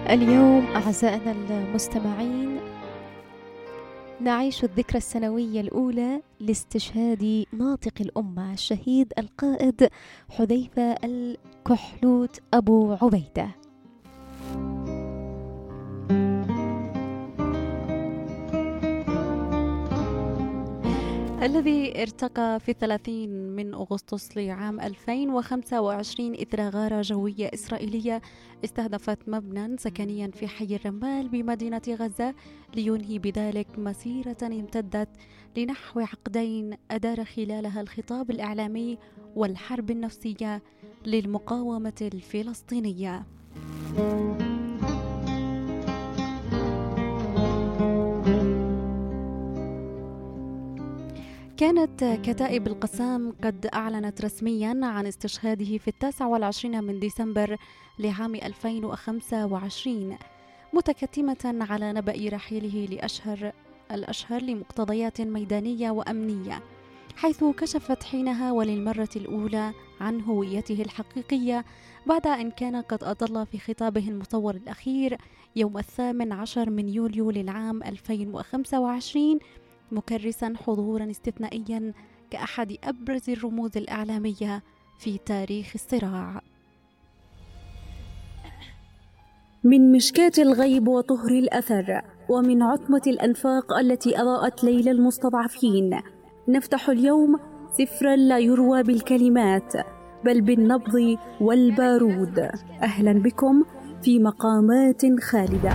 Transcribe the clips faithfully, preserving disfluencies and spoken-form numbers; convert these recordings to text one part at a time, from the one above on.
اليوم أعزائنا المستمعين نعيش الذكرى السنوية الأولى لاستشهاد ناطق الأمة الشهيد القائد حذيفة الكحلوت أبو عبيدة. الذي ارتقى في الثلاثين من أغسطس لعام ألفين وخمسة وعشرين إثر غارة جوية إسرائيلية استهدفت مبنى سكنيا في حي الرمال بمدينة غزة، لينهي بذلك مسيرة امتدت لنحو عقدين أدار خلالها الخطاب الإعلامي والحرب النفسية للمقاومة الفلسطينية. كانت كتائب القسام قد أعلنت رسميا عن استشهاده في التاسع والعشرين من ديسمبر لعام ألفين وخمسة وعشرين، متكتمة على نبأ رحيله لأشهر الأشهر لمقتضيات ميدانية وأمنية، حيث كشفت حينها وللمرة الأولى عن هويته الحقيقية بعد أن كان قد أطل في خطابه المصور الأخير يوم الثامن عشر من يوليو للعام ألفين وخمسة وعشرين مكرسا حضورا استثنائيا كأحد أبرز الرموز الإعلامية في تاريخ الصراع. من مشكاة الغيب وطهر الأثر ومن عتمة الأنفاق التي أضاءت ليل المستضعفين، نفتح اليوم سفرا لا يروى بالكلمات بل بالنبض والبارود. أهلا بكم في مقامات خالدة.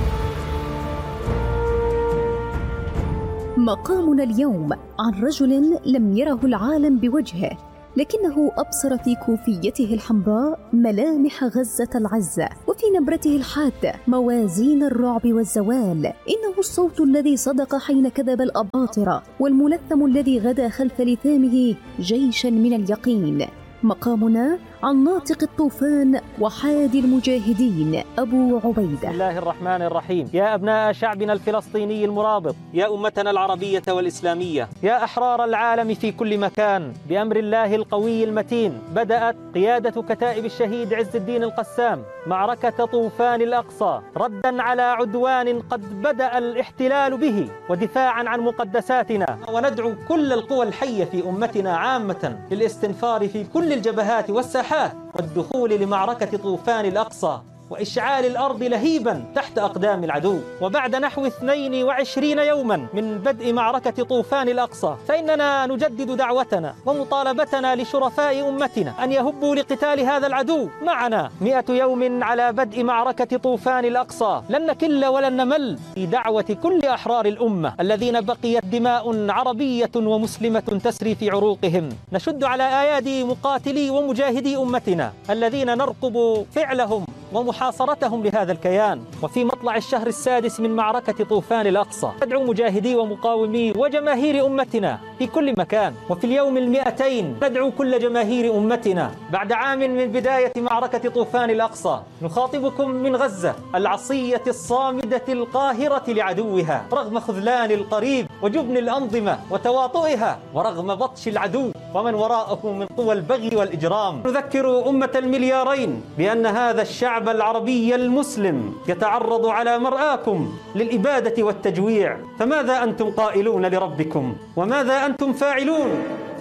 مقامنا اليوم عن رجل لم يره العالم بوجهه، لكنه أبصر في كوفيته الحمراء ملامح غزة العزة، وفي نبرته الحادة موازين الرعب والزوال. إنه الصوت الذي صدق حين كذب الأباطرة، والملثم الذي غدا خلف لثامه جيشا من اليقين. مقامنا عن ناطق الطوفان وحادي المجاهدين أبو عبيدة. بسم الله الرحمن الرحيم. يا أبناء شعبنا الفلسطيني المرابط، يا أمتنا العربية والإسلامية، يا أحرار العالم في كل مكان، بأمر الله القوي المتين بدأت قيادة كتائب الشهيد عز الدين القسام معركة طوفان الأقصى، رداً على عدوان قد بدأ الاحتلال به ودفاعاً عن مقدساتنا. وندعو كل القوى الحية في أمتنا عامة للاستنفار في كل الجبهات والساحات والدخول لمعركة طوفان الأقصى وإشعال الأرض لهيباً تحت أقدام العدو. وبعد نحو اثنين وعشرين يوماً من بدء معركة طوفان الأقصى، فإننا نجدد دعوتنا ومطالبتنا لشرفاء أمتنا أن يهبوا لقتال هذا العدو معنا. مئة يوم على بدء معركة طوفان الأقصى، لن نكل ولن نمل في دعوة كل أحرار الأمة الذين بقيت دماء عربية ومسلمة تسري في عروقهم. نشد على أيادي مقاتلي ومجاهدي أمتنا الذين نرقب فعلهم ومحاصرتهم لهذا الكيان. وفي مطلع الشهر السادس من معركة طوفان الأقصى ندعو مجاهدي ومقاومي وجماهير أمتنا في كل مكان. وفي اليوم المئتين ندعو كل جماهير أمتنا بعد عام من بداية معركة طوفان الأقصى. نخاطبكم من غزة العصية الصامدة القاهرة لعدوها، رغم خذلان القريب وجبن الأنظمة وتواطؤها، ورغم بطش العدو ومن وراءه من قوى البغي والإجرام. نذكر أمة المليارين بأن هذا الشعب العربي المسلم يتعرض على مرآكم للإبادة والتجويع، فماذا أنتم قائلون لربكم وماذا أنتم فاعلون؟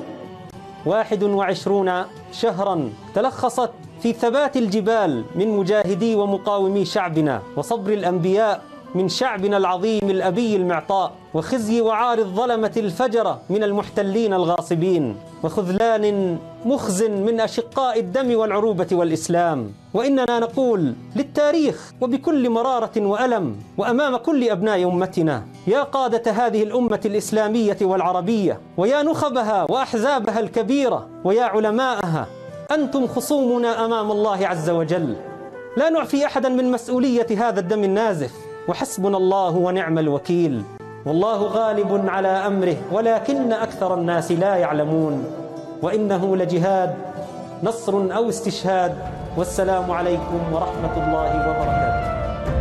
واحد وعشرون شهرا تلخصت في ثبات الجبال من مجاهدي ومقاومي شعبنا، وصبر الأنبياء من شعبنا العظيم الأبي المعطاء، وخزي وعار الظلمة الفجرة من المحتلين الغاصبين، وخذلان مخز من أشقاء الدم والعروبة والإسلام. وإننا نقول للتاريخ وبكل مرارة وألم وأمام كل أبناء أمتنا: يا قادة هذه الأمة الإسلامية والعربية، ويا نخبها وأحزابها الكبيرة، ويا علماءها، أنتم خصومنا أمام الله عز وجل، لا نعفي أحدا من مسؤولية هذا الدم النازف، وحسبنا الله ونعم الوكيل، والله غالب على أمره ولكن أكثر الناس لا يعلمون، وإنه لجهاد، نصر أو استشهاد. والسلام عليكم ورحمة الله وبركاته.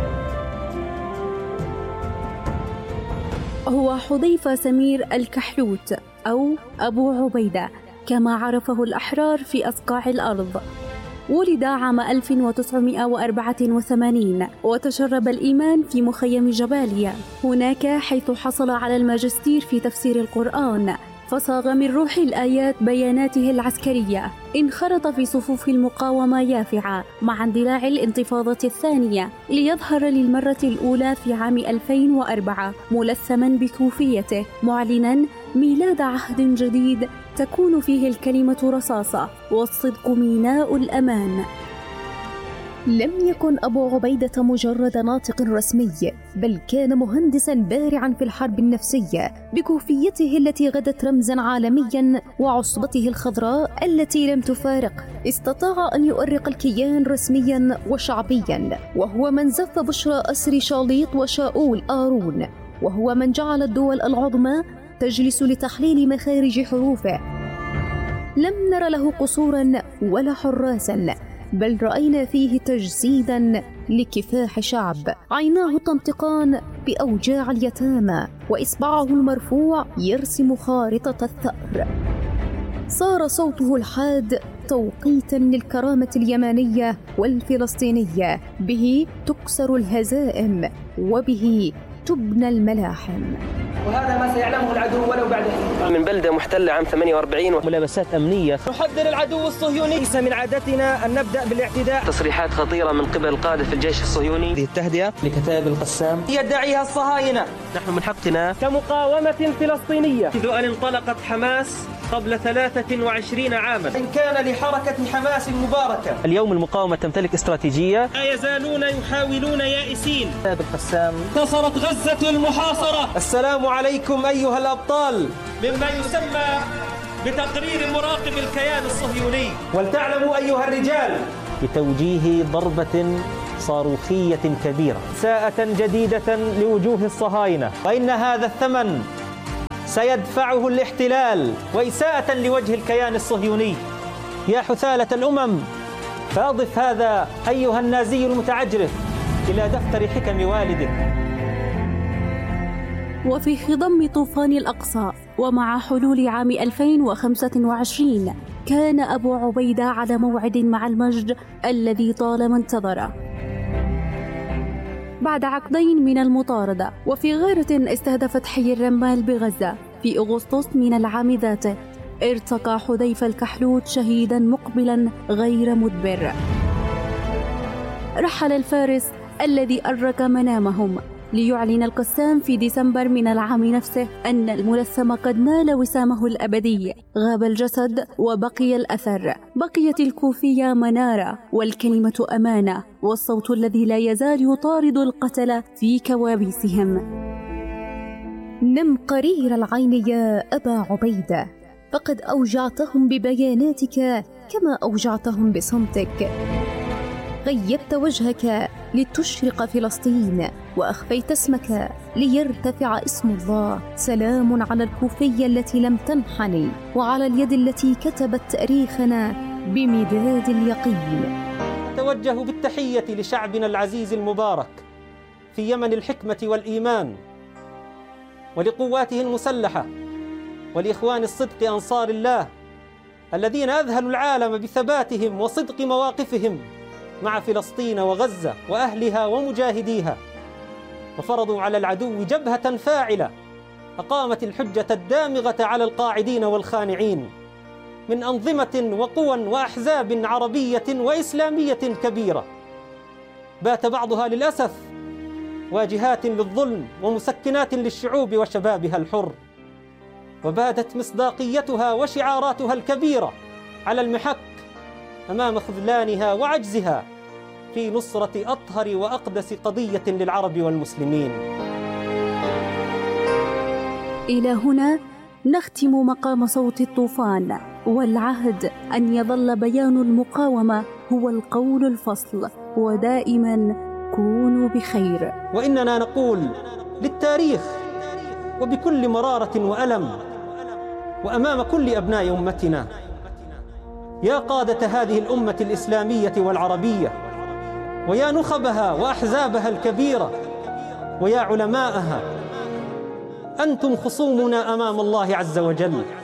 هو حذيفة سمير الكحلوت أو أبو عبيدة كما عرفه الأحرار في أصقاع الأرض. ولد عام ألف وتسعمائة وأربعة وثمانين وتشرب الإيمان في مخيم جباليا، هناك حيث حصل على الماجستير في تفسير القرآن، فصاغ من روح الآيات بياناته العسكرية. انخرط في صفوف المقاومة يافعة مع اندلاع الانتفاضة الثانية، ليظهر للمرة الأولى في عام ألفين وأربعة ملثما بكوفيته، معلنا ميلاد عهد جديد تكون فيه الكلمة رصاصة والصدق ميناء الأمان. لم يكن أبو عبيدة مجرد ناطق رسمي، بل كان مهندساً بارعاً في الحرب النفسية بكوفيته التي غدت رمزاً عالمياً وعصبته الخضراء التي لم تفارق. استطاع أن يؤرق الكيان رسمياً وشعبياً، وهو من زف بشرى أسر شاليط وشاؤول آرون، وهو من جعل الدول العظمى تجلس لتحليل مخارج حروفه. لم نر له قصوراً ولا حراساً، بل رأينا فيه تجسيداً لكفاح شعب، عيناه تنطقان بأوجاع اليتامى، وإصبعه المرفوع يرسم خارطة الثأر. صار صوته الحاد توقيتاً للكرامة اليمانية والفلسطينية، به تكسر الهزائم وبه تبنى الملاحم. وهذا ما سيعلمه العدو ولو بعد حين. من بلدة محتلة عام ثمانية وأربعين وملابسات أمنية. نحذر العدو الصهيوني، ليس من عادتنا أن نبدأ بالاعتداء. تصريحات خطيرة من قبل القادة في الجيش الصهيوني. هذه التهدئة لكتائب القسام يدعيها الصهاينة. نحن من حقنا كمقاومة فلسطينية منذ أن انطلقت حماس قبل ثلاثة وعشرين عاما، إن كان لحركة حماس المباركة. اليوم المقاومة تمتلك استراتيجية. لا يزالون يحاولون يائسين. كتائب القسام انتصرت غزة المحاصرة. السلام عليكم أيها الأبطال، مما يسمى بتقرير مراقب الكيان الصهيوني. ولتعلموا أيها الرجال بتوجيه ضربة صاروخية كبيرة ساءة جديدة لوجوه الصهاينة، وإن هذا الثمن سيدفعه الاحتلال وإساءة لوجه الكيان الصهيوني. يا حثالة الأمم، فأضف هذا أيها النازي المتعجرف إلى دفتر حكم والدك. وفي خضم طوفان الأقصى ومع حلول عام ألفين وخمسة وعشرين كان أبو عبيدة على موعد مع المجد الذي طالما انتظره. بعد عقدين من المطاردة وفي غارة استهدفت حي الرمال بغزة في أغسطس من العام ذاته، ارتقى حذيفة الكحلوت شهيدا مقبلا غير مدبر. رحل الفارس الذي أرك منامهم، ليعلن القسام في ديسمبر من العام نفسه أن الملثم قد نال وسامه الأبدي. غاب الجسد وبقي الأثر، بقيت الكوفية منارة والكلمة أمانة، والصوت الذي لا يزال يطارد القتلة في كوابيسهم. نم قرير العين يا أبا عبيدة، فقد أوجعتهم ببياناتك كما أوجعتهم بصمتك. غيبت وجهك لتشرق فلسطين، وأخفيت اسمك ليرتفع اسم الله. سلام على الكوفية التي لم تنحني، وعلى اليد التي كتبت تاريخنا بمداد اليقين. توجه بالتحية لشعبنا العزيز المبارك في يمن الحكمة والإيمان، ولقواته المسلحة، ولإخوان الصدق أنصار الله الذين أذهلوا العالم بثباتهم وصدق مواقفهم مع فلسطين وغزة وأهلها ومجاهديها، وفرضوا على العدو جبهة فاعلة أقامت الحجة الدامغة على القاعدين والخانعين من أنظمة وقوى وأحزاب عربية وإسلامية كبيرة، بات بعضها للأسف واجهات للظلم ومسكنات للشعوب وشبابها الحر، وبادت مصداقيتها وشعاراتها الكبيرة على المحك أمام خذلانها وعجزها في نصرة أطهر وأقدس قضية للعرب والمسلمين. إلى هنا نختم مقام صوت الطوفان، والعهد أن يظل بيان المقاومة هو القول الفصل، ودائما كونوا بخير. وإننا نقول للتاريخ وبكل مرارة وألم وأمام كل أبناء أمتنا: يا قادة هذه الأمة الإسلامية والعربية، ويا نخبها وأحزابها الكبيرة، ويا علماءها، أنتم خصومنا أمام الله عز وجل،